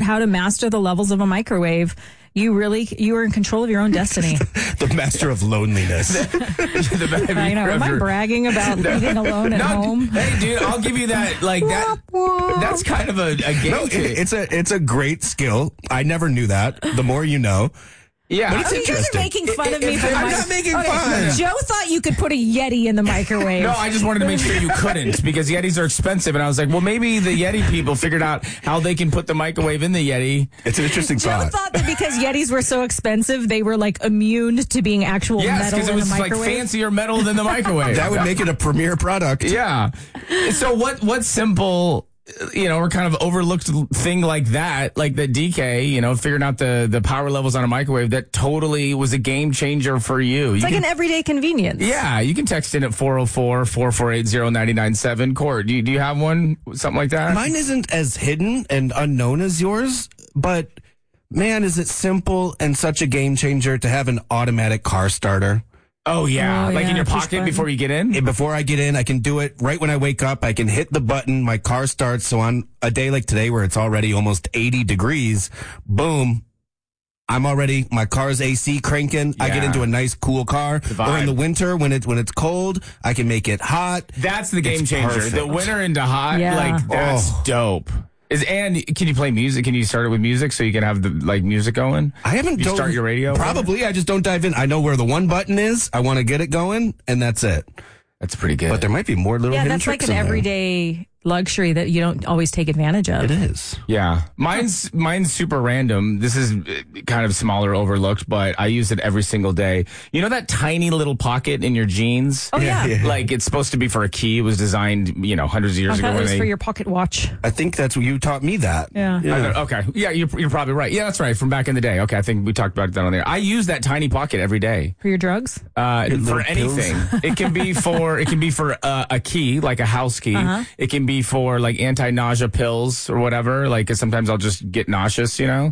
how to master the levels of a microwave, you are in control of your own destiny. The master of loneliness. I know. Am I bragging about eating alone at home? Hey, dude, I'll give you that. Like that. That's kind of a game. No, it's a great skill. I never knew that. The more you know. Yeah, but it's you guys are making fun of me. I'm not making fun. Joe thought you could put a Yeti in the microwave. No, I just wanted to make sure you couldn't because Yetis are expensive. And I was like, well, maybe the Yeti people figured out how they can put the microwave in the Yeti. It's an interesting Joe thought. thought that because Yetis were so expensive, they were like immune to being actual metal in the microwave. Yes, because it was like fancier metal than the microwave. That would make it a premier product. Yeah. So what simple, or kind of overlooked thing like that, like the DK, figuring out the power levels on a microwave, that totally was a game changer for you. It's like an everyday convenience. Yeah, you can text in at 404-448-0997. Court, do you have one, something like that? Mine isn't as hidden and unknown as yours, but man, is it simple and such a game changer to have an automatic car starter. Oh, yeah. Like in your pocket before you get in? Before I get in, I can do it right when I wake up. I can hit the button. My car starts. So on a day like today where it's already almost 80 degrees, boom, I'm already, my car's AC cranking. Yeah. I get into a nice cool car. Or in the winter when it's cold, I can make it hot. That's the game changer. Perfect. The winter into hot, that's dope. Can you play music? Can you start it with music so you can have the music going? I haven't. You start your radio? Probably. I just don't dive in. I know where the one button is. I want to get it going, and that's it. That's pretty good. But there might be more little hidden tricks. That's like an everyday luxury that you don't always take advantage of. It is. Yeah. Mine's super random. This is kind of smaller, overlooked, but I use it every single day. You know that tiny little pocket in your jeans? Oh, yeah. Like it's supposed to be for a key. It was designed, hundreds of years ago. I thought it was for your pocket watch. I think that's what you taught me that. Yeah. Okay. Yeah, you're probably right. Yeah, that's right. From back in the day. Okay, I think we talked about that on there. I use that tiny pocket every day. For your drugs? For anything. It can be for a key, like a house key. Uh-huh. It can be for like anti-nausea pills or whatever. Like sometimes I'll just get nauseous, Yeah,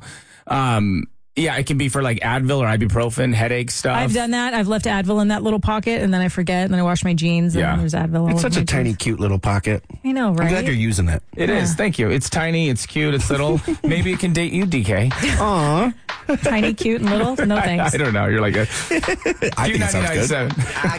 it can be for like Advil or ibuprofen, headache stuff. I've done that. I've left Advil in that little pocket, and then I forget, and then I wash my jeans, and then there's Advil. It's such a tiny, cute little pocket. I know, right? I'm glad you're using it. It is. Thank you. It's tiny. It's cute. It's little. Maybe it can date you, DK. Aw. Tiny, cute, and little? No thanks. I don't know. You're like a I think it sounds good.